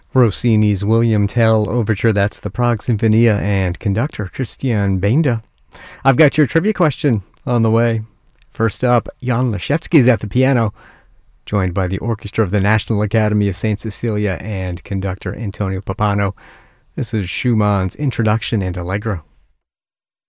Rossini's William Tell Overture, that's the Prague Sinfonia, and conductor Christian Benda. I've got your trivia question on the way. First up, Jan Leschetski's at the piano, joined by the orchestra of the National Academy of St. Cecilia and conductor Antonio Pappano. This is Schumann's Introduction and Allegro.